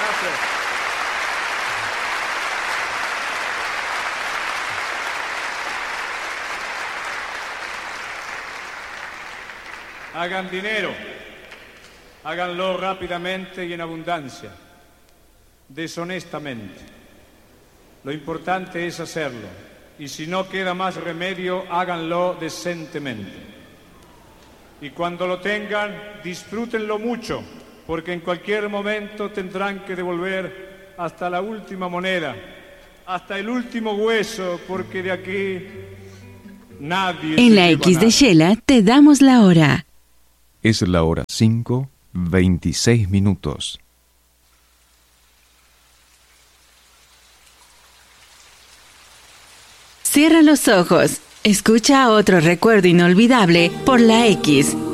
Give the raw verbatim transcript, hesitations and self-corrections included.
Gracias. Hagan dinero, háganlo rápidamente y en abundancia, deshonestamente. Lo importante es hacerlo, y si no queda más remedio, háganlo decentemente. Y cuando lo tengan, disfrútenlo mucho, porque en cualquier momento tendrán que devolver hasta la última moneda, hasta el último hueso, porque de aquí nadie En se la lleva X de nada. Shela te damos la hora. Es la hora cinco, veintiséis minutos. Cierra los ojos. Escucha otro recuerdo inolvidable por la X